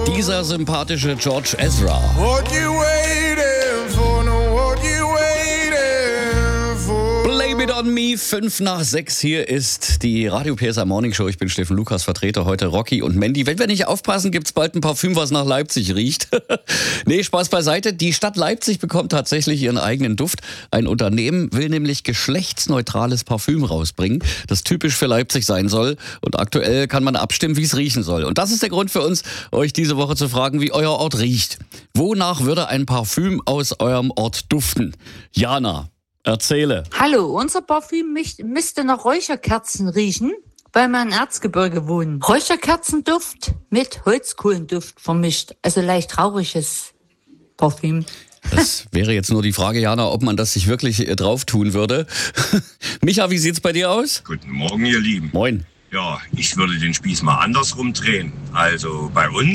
Dieser sympathische George Ezra. What you waiting for? No, what you waiting for? Blame it on me, 5:05. Hier ist die Radio PSA Morning Show. Ich bin Steffen Lukas, Vertreter heute Rocky und Mandy. Wenn wir nicht aufpassen, gibt's bald ein Parfüm, was nach Leipzig riecht. Nee, Spaß beiseite. Die Stadt Leipzig bekommt tatsächlich ihren eigenen Duft. Ein Unternehmen will nämlich geschlechtsneutrales Parfüm rausbringen, das typisch für Leipzig sein soll. Und aktuell kann man abstimmen, wie es riechen soll. Und das ist der Grund für uns, euch diese Woche zu fragen, wie euer Ort riecht. Wonach würde ein Parfüm aus eurem Ort duften? Jana, erzähle. Hallo, unser Parfüm müsste nach Räucherkerzen riechen, weil wir im Erzgebirge wohnen. Räucherkerzenduft mit Holzkohlenduft vermischt, also leicht rauchiges Parfüm. Das wäre jetzt nur die Frage, Jana, ob man das sich wirklich drauf tun würde. Micha, wie sieht's bei dir aus? Guten Morgen, ihr Lieben. Moin. Ja, ich würde den Spieß mal andersrum drehen. Also bei uns